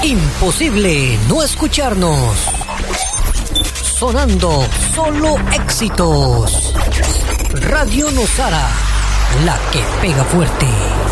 Imposible no escucharnos. Sonando solo éxitos. Radio Nosara, la que pega fuerte.